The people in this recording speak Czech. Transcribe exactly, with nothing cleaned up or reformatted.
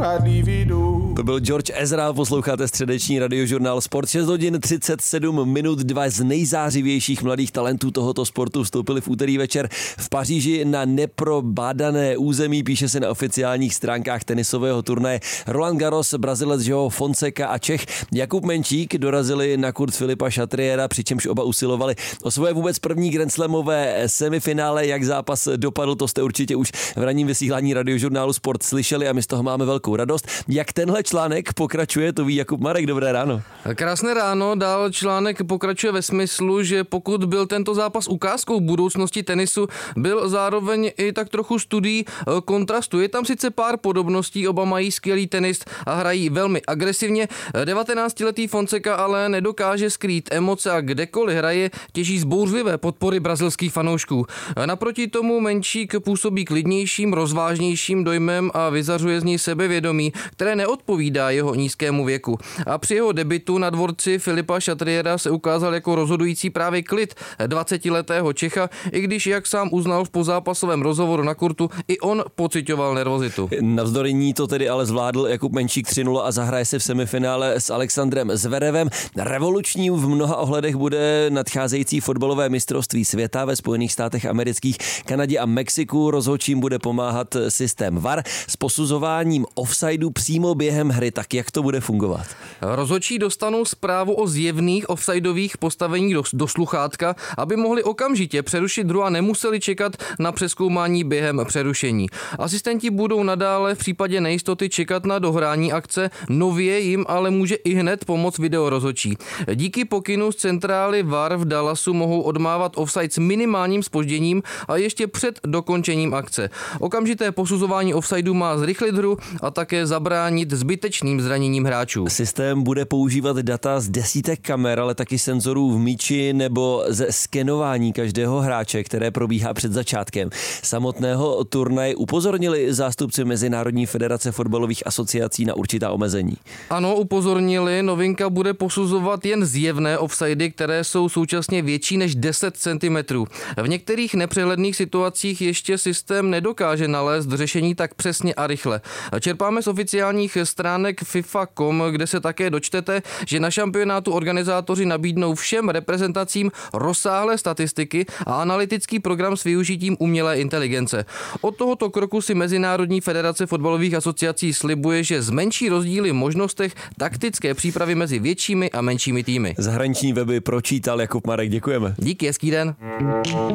To byl George Ezra, posloucháte středeční radiožurnál Sport. šest hodin třicet sedm minut, dva z nejzářivějších mladých talentů tohoto sportu vstoupili v úterý večer v Paříži na neprobádané území, píše se na oficiálních stránkách tenisového turnaje. Roland Garros, Brazilec João Fonseca a Čech Jakub Menčík dorazili na kurz Filipa Chatriera, přičemž oba usilovali o svoje vůbec první grandslamové semifinále. Jak zápas dopadl, to jste určitě už v ranním vysílání radiožurnálu Sport slyšeli a my z toho máme velkou radost. Jak tenhle článek pokračuje, to ví Jakub Marek. Dobré ráno. Krásné ráno. Dál článek pokračuje ve smyslu, že pokud byl tento zápas ukázkou budoucnosti tenisu, byl zároveň i tak trochu studií kontrastu. Je tam sice pár podobností, oba mají skvělý tenis a hrají velmi agresivně. devatenáctiletý Fonseca ale nedokáže skrýt emoce a kdekoliv hraje, těží z bouřlivé podpory brazilských fanoušků. Naproti tomu Menčík působí klidnějším, rozvážnějším dojmem a vyzařuje z něj sebevědomí, které neodpovídá jeho nízkému věku. A při jeho debutu na dvorci Filipa Chatriera se ukázal jako rozhodující právě klid dvacetiletého Čecha, i když, jak sám uznal v pozápasovém rozhovoru na kurtu, i on pociťoval nervozitu. Navzdory ní to tedy ale zvládl Jakub Menčík tři nula a zahraje se v semifinále s Alexandrem Zverevem. Revolučním v mnoha ohledech bude nadcházející fotbalové mistrovství světa ve Spojených státech amerických, Kanadě a Mexiku. Rozhodčím bude pomáhat systém V A R s posuzováním offsideu přímo během hry. Tak jak to bude fungovat? Rozhodčí dostanou zprávu o zjevných offsideových postaveních do, do sluchátka, aby mohli okamžitě přerušit hru a nemuseli čekat na přezkoumání během přerušení. Asistenti budou nadále v případě nejistoty čekat na dohrání akce, nově jim ale může i hned pomoct videorozhodčí. Díky pokynu z centrály V A R v Dallasu mohou odmávat offside s minimálním zpožděním a ještě před dokončením akce. Okamžité posuzování offsideu má zrychlit hru a také zabránit zbytečným zraněním hráčů. Systém bude používat data z desítek kamer, ale taky senzorů v míči nebo ze skenování každého hráče, které probíhá před začátkem samotného turnaje. Upozornili zástupci Mezinárodní federace fotbalových asociací na určitá omezení? Ano, upozornili. Novinka bude posuzovat jen zjevné offsidy, které jsou současně větší než deset centimetrů. V některých nepřehledných situacích ještě systém nedokáže nalézt řešení tak přesně a rychle. Čerpáme z oficiálních stránek FIFA tečka com, kde se také dočtete, že na šampionátu organizátoři nabídnou všem reprezentacím rozsáhlé statistiky a analytický program s využitím umělé inteligence. Od tohoto kroku si Mezinárodní federace fotbalových asociací slibuje, že zmenší rozdíly v možnostech taktické přípravy mezi většími a menšími týmy. Zahraniční weby pročítal Jakub Marek, děkujeme. Díky, hezký den.